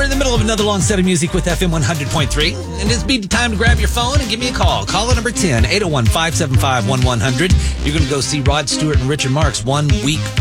We're in the middle of another long set of music with FM 100.3. And it's be time to grab your phone and give me a call. Caller number 10, 801-575-1100. You're going to go see Rod Stewart and Richard Marx 1 week